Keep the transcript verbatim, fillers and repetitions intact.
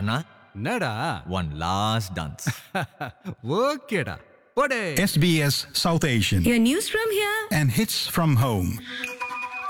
Kanna, என்னடா one last dance. ஓகேடா போடே. S B S South Asian Your news from here. and hits from home.